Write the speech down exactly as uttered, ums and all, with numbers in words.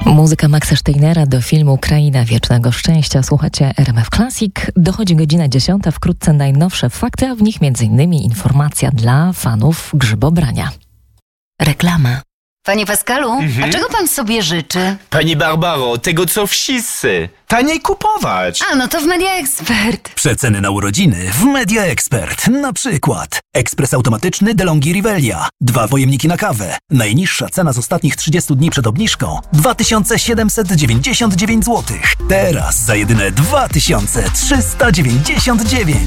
Muzyka Maxa Steinera do filmu Kraina Wiecznego Szczęścia. Słuchacie R M F Classic. Dochodzi godzina dziesiąta, wkrótce najnowsze fakty, a w nich między innymi informacja dla fanów grzybobrania. Reklama. Panie Pascalu, mhm. a czego pan sobie życzy? Pani Barbaro, tego co wszyscy. Taniej kupować. A, no to w Media Expert. Przeceny na urodziny w Media Expert. Na przykład ekspres automatyczny DeLonghi Rivelia. Dwa pojemniki na kawę. Najniższa cena z ostatnich trzydziestu dni przed obniżką dwa tysiące siedemset dziewięćdziesiąt dziewięć złotych. Teraz za jedyne dwa tysiące trzysta dziewięćdziesiąt dziewięć.